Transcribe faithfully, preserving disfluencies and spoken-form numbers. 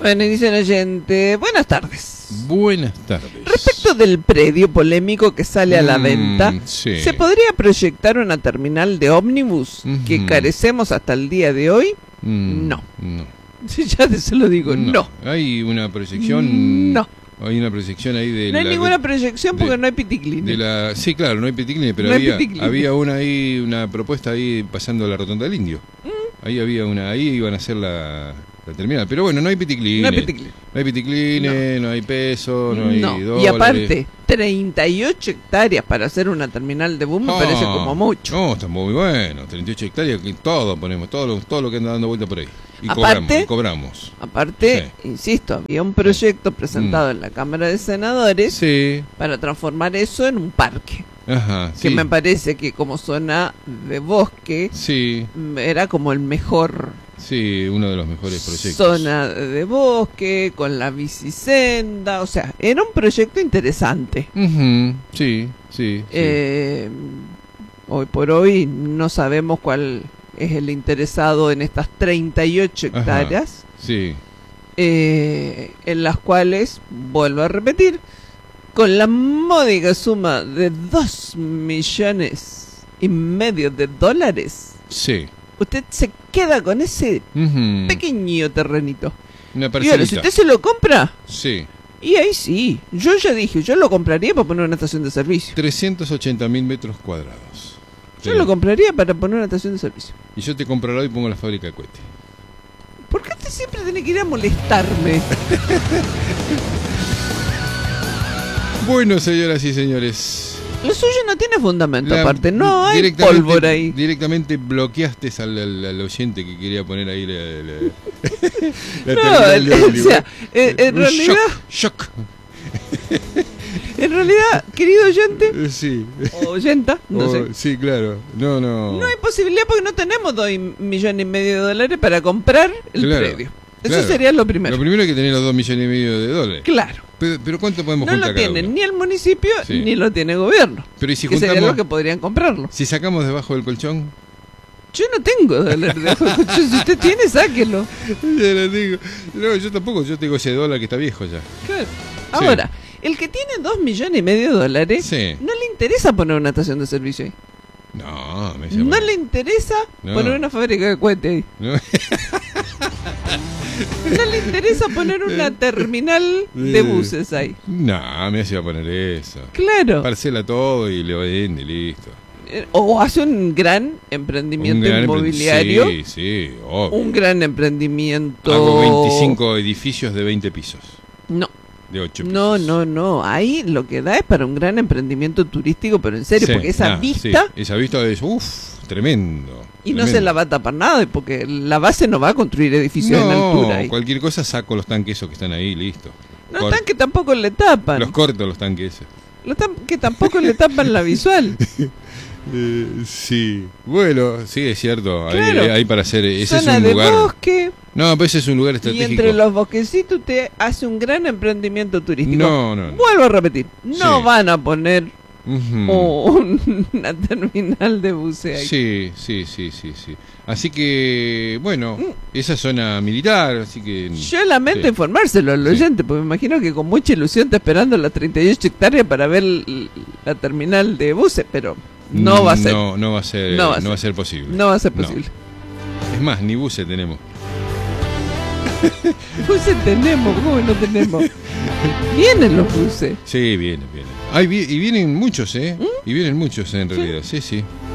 Bueno, dice el oyente, buenas tardes. Buenas tardes. Respecto del predio polémico que sale a la Mm, venta, sí. ¿se podría proyectar una terminal de ómnibus Ujú. que carecemos hasta el día de hoy? Mm, No. No. Sí, ya se lo digo, no. Hay una proyección. No. Hay una proyección ahí de No hay la, ninguna proyección porque de- no hay piticlines. de la. Sí, claro, no hay piticlines, pero No hay había, piticlines. había una ahí, una propuesta ahí pasando la rotonda del Indio. Mm. Ahí había una, ahí iban a hacer la, la terminal. Pero bueno, no hay piticlines. No hay piticlines. No hay piticlines, no, hay peso, no hay No. dólares. Y aparte, treinta y ocho hectáreas para hacer una terminal de bus me Ah, parece como mucho. No, está muy bueno. treinta y ocho hectáreas, que todo ponemos, todo lo, todo lo que anda dando vuelta por ahí. Y Aparte- cobramos, y cobramos. Aparte, Sí. insisto, había un proyecto presentado en la Cámara de Senadores Sí, para transformar eso en un parque. ajá, Que sí. me parece que como zona de bosque Sí, mm, era como el mejor sí, uno de los mejores proyectos. zona de bosque, con la bicisenda, o sea, era un proyecto interesante. Ujú, sí, sí. sí. Eh, hoy por hoy no sabemos cuál es el interesado en estas treinta y ocho Ajá. hectáreas, Sí, eh, en las cuales, vuelvo a repetir, con la módica suma de dos millones y medio de dólares, sí. usted se queda con ese Ujú. pequeño terrenito. Una Y ahora, parcelita. si usted se lo compra, Sí, y ahí sí, yo ya dije, yo lo compraría para poner una estación de servicio. trescientos ochenta mil metros cuadrados. Yo lo compraría para poner una estación de servicio. Y yo te compro el lado y pongo la fábrica de cohete. ¿Por qué usted siempre tiene que ir a molestarme? Bueno, señoras y señores. Lo suyo no tiene fundamento, La- aparte, no hay directamente- pólvora ahí. Directamente bloqueaste al, al- al oyente que quería poner ahí la, la- la No, terminal de o ómnibus. sea, en, en Un realidad, shock, shock. en realidad, querido oyente, Eh, Sí. o oyenta, no Oh, sé, Sí, claro. No, no. no hay posibilidad porque no tenemos dos millones y medio de dólares para comprar el Claro, predio. Eso claro. sería lo primero. Lo primero es que tener los dos millones y medio de dólares. Claro. Pero, pero ¿cuánto podemos No juntar lo cada tiene uno? ni el municipio Sí. ni lo tiene el gobierno. Pero ¿y si que sería juntamos? lo que podrían comprarlo. Si sacamos debajo del colchón. Yo no tengo dólares debajo del colchón. Si usted tiene, sáquelo. Ya lo digo. No, yo tampoco. Yo tengo ese dólar que está viejo ya. Claro. Ahora, el que tiene dos millones y medio de dólares, Sí. no le interesa poner una estación de servicio ahí. No, me decía, No bueno, le interesa No. poner una fábrica de cohetes ahí. no. No le interesa poner una terminal de buses ahí. No, me iba a poner eso. Claro. Parcela todo y le vende y listo. Eh, O hace un gran emprendimiento Un gran empre- inmobiliario. Sí, sí, obvio. Un gran emprendimiento. Hago veinticinco edificios de veinte pisos. No, De ocho pisos. no, no, no. Ahí lo que da es para un gran emprendimiento turístico, pero en serio, Sí, porque esa nah, vista. sí, esa vista es, uff, tremendo. Y no tremendo. se la va a tapar nada, porque la base no va a construir edificios en No, altura ahí. cualquier cosa saco los tanques esos que están ahí, listo. No, Cor- tanque tampoco le tapan. Los corto los tanques esos. Los tan- que tampoco le tapan la visual. Eh, sí, bueno, sí, es cierto. Ahí, Claro. ahí para hacer. Ese Zona es un de lugar. bosque. No, pero ese es un lugar Y estratégico. entre los bosquecitos usted hace un gran emprendimiento turístico. No, no, no. Vuelvo a repetir. No Sí. van a poner Ujú. un- una terminal de buceo ahí. Sí, sí, sí, sí, sí. Así que, bueno, Mm. esa zona militar, así que. Yo lamento Sí. informárselo al Sí. oyente, porque me imagino que con mucha ilusión está esperando las treinta y ocho hectáreas para ver l- la terminal de buses, pero no va a ser. No, no va a ser, No no va va a a ser posible. No va a ser No. posible. Es más, ni buses tenemos. Buses tenemos, ¿cómo no tenemos? Vienen los buses. Sí, vienen, vienen. Ay, vi- y vienen muchos, ¿eh? ¿Mm? Y vienen muchos en realidad, sí, sí.